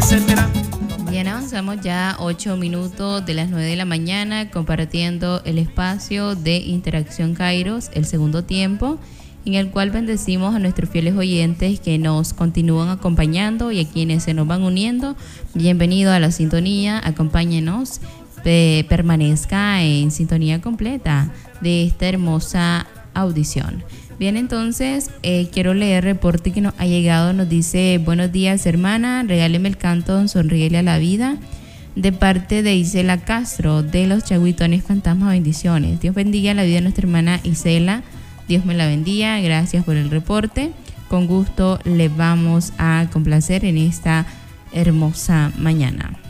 etcétera. Bien, avanzamos ya 8 minutos de las 9 de la mañana compartiendo el espacio de Interacción Kairos, el segundo tiempo, en el cual bendecimos a nuestros fieles oyentes que nos continúan acompañando y a quienes se nos van uniendo. Bienvenido a la sintonía, acompáñenos, permanezca en sintonía completa de esta hermosa audición. Bien, entonces quiero leer el reporte que nos ha llegado. Nos dice: buenos días, hermana, regáleme el canto Sonríele a la Vida, de parte de Isela Castro, de los Chaguitones Fantasma. Bendiciones. Dios bendiga la vida de nuestra hermana Isela. Dios me la bendiga. Gracias por el reporte. Con gusto le vamos a complacer en esta hermosa mañana.